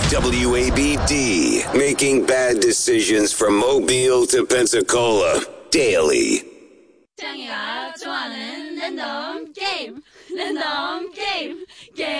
WABD, making bad decisions from Mobile to Pensacola daily. 짱이가 좋아하는 랜덤 게임.